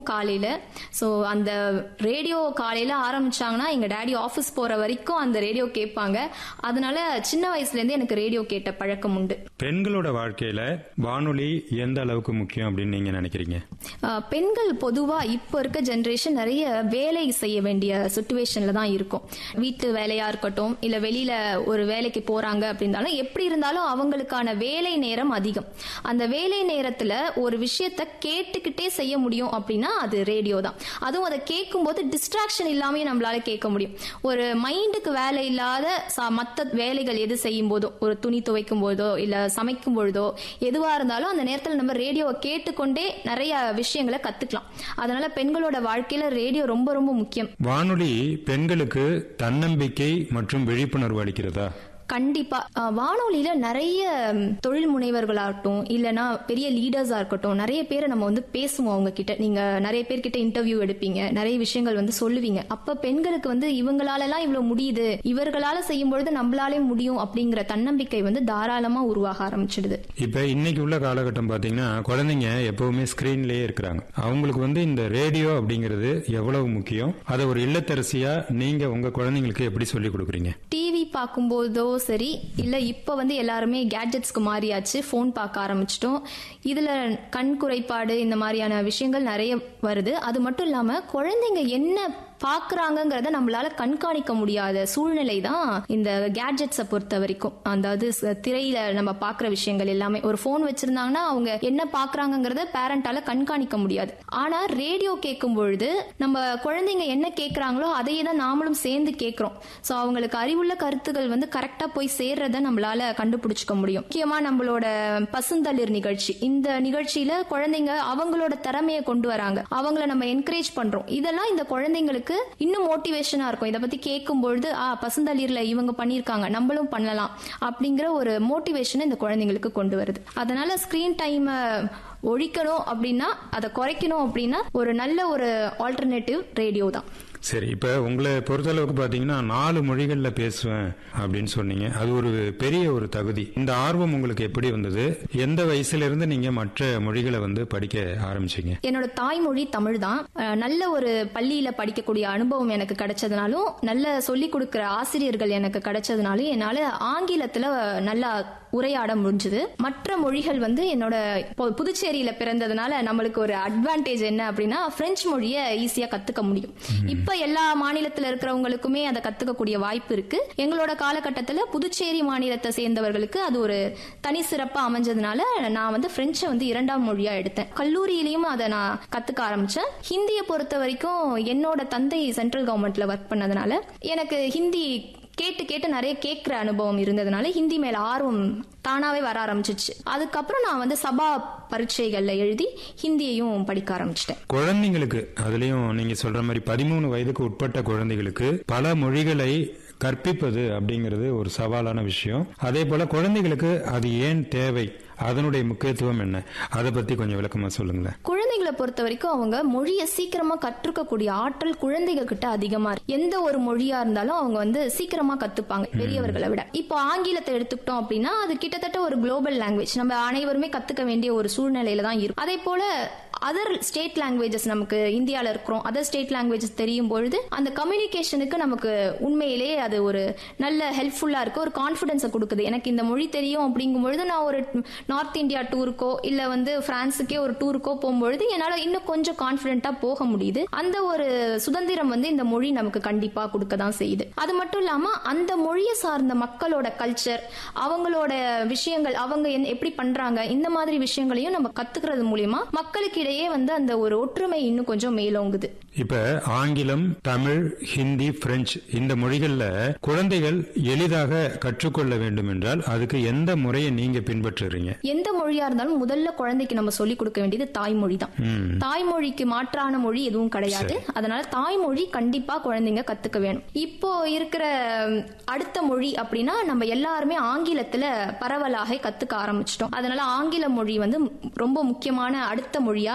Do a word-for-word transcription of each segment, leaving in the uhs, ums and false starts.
காலையில. ஸோ அந்த ரேடியோ காலையில ஆரம்பிச்சாங்கன்னா எங்க டேடி ஆஃபீஸ் போற வரைக்கும் அந்த ரேடியோ கேட்பாங்க. அதனால சின்ன வயசுல இருந்தே எனக்கு ரேடியோ கேட்ட பழக்கம் உண்டு. பெண்களோட வாழ்க்கையில வானொலி எந்த அளவுக்கு முக்கியம் அப்படின்னு நீங்க நினைக்கிறீங்க? பெண்கள் பொதுவா இப்ப இருக்க ஜெனரேஷன் நிறைய வேலை செய்ய வேண்டிய சிச்சுவேஷன்ல தான் இருக்கும். வீட்டு வேலையா இருக்கட்டும், இல்ல வெளியில ஒரு வேலைக்கு போறாங்க அப்படின்னாலும் எப்படி இருந்தாலும் அவங்களுக்கான வேலை நேரம் அதிகம். அந்த வேலை நேரத்துல ஒரு விஷயத்த கேட்டுக்கிட்டே செய்ய முடியும் அப்படின்னா அது ரேடியோ தான். அதுவும் அதை கேட்கும் போது டிஸ்ட்ராக்ஷன் இல்லாம நம்மளால கேட்க முடியும். ஒரு மைண்டுக்கு வேலை இல்லாத மற்ற வேலைகள் எது செய்யும் போதோ, ஒரு துணி துவைக்கும் போதோ இல்ல சமைக்கும் பொழுதோ எதுவா இருந்தாலும் அந்த நேரத்தில் நம்ம ரேடியோவை கேட்டுக்கொண்டே நிறைய விஷயங்களை கத்துக்கலாம். அதனால பெண்களோட வாழ்க்கையில ரேடியோ ரொம்ப ரொம்ப முக்கியம். வானொலி பெண்களுக்கு தன்னம்பிக்கை மற்றும் விழிப்புணர்வு அளிக்கிறதா? கண்டிப்பா. வானொலியில நிறைய தொழில் முனைவர்களாகட்டும் இல்லைன்னா பெரிய லீடர்ஸா இருக்கட்டும் நிறைய பேரை நம்ம வந்து பேசுவோம். அவங்க கிட்ட நீங்க நிறைய பேர்கிட்ட இன்டர்வியூ எடுப்பீங்க, நிறைய விஷயங்கள் வந்து சொல்லுவீங்க. அப்ப பெண்களுக்கு வந்து இவங்களால எல்லாம் இவ்வளவு முடியுது, இவர்களால செய்யும் பொழுது நம்மளாலே முடியும் அப்படிங்கிற தன்னம்பிக்கை வந்து தாராளமா உருவாக ஆரம்பிச்சிடுது. இப்ப இன்னைக்கு உள்ள காலகட்டம் பாத்தீங்கன்னா குழந்தைங்க எப்பவுமே ஸ்கிரீன்லயே இருக்கிறாங்க. அவங்களுக்கு வந்து இந்த ரேடியோ அப்படிங்கிறது எவ்வளவு முக்கியம், அதை ஒரு இல்லத்தரசியா நீங்க உங்க குழந்தைங்களுக்கு எப்படி சொல்லி கொடுக்குறீங்க? டிவி பார்க்கும்போதோ சரி இல்ல இப்ப வந்து எல்லாருமே கேட்ஜெட்ஸ்க்கு மாறியாச்சு, போன் பார்க்க ஆரம்பிச்சிட்டோம். இதுல கண் குறைபாடு இந்த மாதிரியான விஷயங்கள் நிறைய வருது. அது மட்டும் இல்லாம குழந்தைங்க என்ன பாக்குறாங்கிறத நம்மளால கண்காணிக்க முடியாத சூழ்நிலை தான் இந்த கேட்ஜெட்ஸை பொறுத்த வரைக்கும். அதாவது திரையில நம்ம பாக்குற விஷயங்கள் எல்லாமே ஒரு போன் வச்சிருந்தாங்கன்னா அவங்க என்ன பாக்குறாங்கிறத பேரண்டால கண்காணிக்க முடியாது. ஆனா ரேடியோ கேட்கும் பொழுது நம்ம குழந்தைங்க என்ன கேட்கறாங்களோ அதையே தான் நாமளும் சேர்ந்து கேட்கிறோம். சோ அவங்களுக்கு அறிவுள்ள கருத்துக்கள் வந்து கரெக்டா போய் சேர்றத நம்மளால கண்டுபிடிச்சுக்க முடியும். முக்கியமா நம்மளோட பசுந்தளிர் நிகழ்ச்சி, இந்த நிகழ்ச்சியில குழந்தைங்க அவங்களோட திறமையை கொண்டு வராங்க, அவங்கள நம்ம என்கரேஜ் பண்றோம். இதெல்லாம் இந்த குழந்தைங்களுக்கு இன்னும் மோட்டிவேஷனா இருக்கும். இதை பத்தி கேட்கும் பொழுது ஆ பசுந்தளிர்ல இவங்க பண்ணிருக்காங்க, நம்மளும் பண்ணலாம் அப்படிங்கிற ஒரு மோட்டிவேஷன் இந்த குழந்தைங்களுக்கு கொண்டு வருது. அதனால ஸ்கிரீன் டைம் ஒழிக்கணும் அப்படின்னா, அதை குறைக்கணும் அப்படின்னா ஒரு நல்ல ஒரு ஆல்டர்னேட்டிவ் ரேடியோ தான். சரி, இப்ப உங்களை பொறுத்தளவுக்கு பாத்தீங்கன்னா நாலு மொழிகள்ல பேசுவேன் அப்படின்னு சொன்னீங்க. அது ஒரு பெரிய ஒரு தகுதி. இந்த ஆர்வம் உங்களுக்கு எப்படி வந்தது? எந்த வயசுல இருந்து நீங்க மற்ற மொழிகளை வந்து படிக்க ஆரம்பிச்சீங்க? என்னோட தாய்மொழி தமிழ் தான். நல்ல ஒரு பள்ளியில படிக்கக்கூடிய அனுபவம் எனக்கு கிடைச்சதுனாலும், நல்ல சொல்லிக் கொடுக்கிற ஆசிரியர்கள் எனக்கு கிடைச்சதுனாலும் என்னால ஆங்கிலத்துல நல்லா உரையாட முடிஞ்சது. மற்ற மொழிகள் வந்து என்னோட புதுச்சேரியில பிறந்ததுனால நம்மளுக்கு ஒரு அட்வான்டேஜ் என்ன அப்படின்னா பிரெஞ்சு மொழியை ஈஸியா கத்துக்க முடியும். இப்ப எல்லா மாநிலத்தில் இருக்கிறவங்களுக்குமே அதை கத்துக்கக்கூடிய வாய்ப்பு இருக்கு. எங்களோட காலகட்டத்தில் புதுச்சேரி மாநிலத்தை சேர்ந்தவர்களுக்கு அது ஒரு தனி சிறப்பா அமைஞ்சதுனால நான் வந்து பிரெஞ்சை வந்து இரண்டாம் மொழியா எடுத்தேன். கல்லூரியிலையும் அதை நான் கத்துக்க ஆரம்பிச்சேன். ஹிந்தியை பொறுத்த வரைக்கும் என்னோட தந்தை சென்ட்ரல் கவர்மெண்ட்ல ஒர்க் பண்ணதுனால எனக்கு ஹிந்தி கேட்டு கேட்டு நிறைய கேட்கிற அனுபவம் இருந்ததுனால ஹிந்தி மேல ஆர்வம் தானாவே வர ஆரம்பிச்சிச்சு. அதுக்கப்புறம் நான் வந்து சபா பரீட்சைகள்ல எழுதி ஹிந்தியையும் படிக்க ஆரம்பிச்சிட்டேன். குழந்தைங்களுக்கு அதுலயும் நீங்க சொல்ற மாதிரி பதிமூணு வயதுக்கு உட்பட்ட குழந்தைகளுக்கு பல மொழிகளை கற்பிப்பது அப்படிங்கிறது ஒரு சவாலான விஷயம். அதே போல குழந்தைகளுக்கு அது ஏன் தேவை, அதனுடைய முக்கியத்துவம் என்ன, அதை பத்தி கொஞ்சம் விளக்கமா சொல்லுங்களேன். குழந்தைகளை பொறுத்த வரைக்கும் அவங்க மொழியை சீக்கிரமா கற்றுக்கக்கூடிய ஆற்றல் குழந்தைங்க கிட்ட அதிகமா இருக்கு. எந்த ஒரு மொழியா இருந்தாலும் அவங்க வந்து சீக்கிரமா கத்துப்பாங்க பெரியவர்களை விட. இப்போ ஆங்கிலத்தை எடுத்துக்கிட்டோம் அப்படின்னா அது கிட்டத்தட்ட ஒரு குளோபல் லாங்குவேஜ், நம்ம அனைவருமே கத்துக்க வேண்டிய ஒரு சூழ்நிலையில தான் இருக்கும். அதே போல அதர் ஸ்டேட் லாங்குவேஜஸ், நமக்கு இந்தியால இருக்கிறோம், அதர் ஸ்டேட் லாங்குவேஜஸ் தெரியும் பொழுது அந்த கம்யூனிகேஷனுக்கு நமக்கு உண்மையிலேயே அது ஒரு நல்ல ஹெல்ப்ஃபுல்லா இருக்கு, ஒரு கான்பிடன்ஸை கொடுக்குது. எனக்கு இந்த மொழி தெரியும் அப்படிங்கும் பொழுது நான் ஒரு நார்த் இந்தியா டூருக்கோ இல்ல வந்து பிரான்ஸுக்கே ஒரு டூருக்கோ போகும்பொழுது என்னால இன்னும் கொஞ்சம் கான்பிடென்ட்டா போக முடியுது. அந்த ஒரு சுதந்திரம் வந்து இந்த மொழி நமக்கு கண்டிப்பா கொடுக்க தான் செய்யுது. அது மட்டும் இல்லாம அந்த மொழியை சார்ந்த மக்களோட கல்ச்சர், அவங்களோட விஷயங்கள், அவங்க எப்படி பண்றாங்க, இந்த மாதிரி விஷயங்களையும் நம்ம கத்துக்கிறது மூலியமா மக்களுக்கு இடையே வந்து அந்த ஒரு ஒற்றுமை இன்னும் கொஞ்சம் மேலோங்குது. இப்ப ஆங்கிலம், தமிழ், ஹிந்தி, பிரெஞ்சு இந்த மொழிகள்ல குழந்தைகள் எளிதாக கற்றுக்கொள்ள வேண்டும் என்றால் அதுக்கு எந்த முறையை நீங்க பின்பற்றுறீங்க? எந்த மொழியா இருந்தாலும் முதல்ல குழந்தைக்கு நம்ம சொல்லிக் கொடுக்க வேண்டியது தாய்மொழி தான். தாய்மொழிக்கு மாற்றான மொழி எதுவும் கிடையாது. அதனால தாய்மொழி கண்டிப்பா குழந்தைங்க கத்துக்க வேணும். இப்போ இருக்கிற அடுத்த மொழி அப்படின்னா நம்ம எல்லாருமே ஆங்கிலத்துல பரவலாக கத்துக்க ஆரம்பிச்சிட்டோம். அதனால ஆங்கில மொழி வந்து ரொம்ப முக்கியமான அடுத்த மொழியா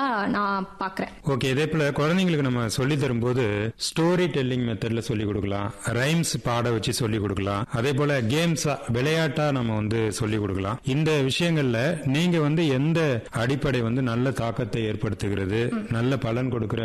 நான் பாக்குறேன். ஓகே, இதே போல குழந்தைங்களுக்கு நம்ம சொல்லி தரும்போது ஸ்டோரி டெல்லிங் மெத்தட்ல சொல்லி கொடுக்கலாம், ரைம்ஸ் பாட வச்சு சொல்லி கொடுக்கலாம், அதே போல கேம்ஸா விளையாட்டா நம்ம வந்து சொல்லி கொடுக்கலாம். இந்த விஷயங்கள்ல நீங்க வந்து எந்த அடிப்படை வந்து நல்ல தாக்கத்தை ஏற்படுத்துகிறது, நல்ல பலன் கொடுக்கிற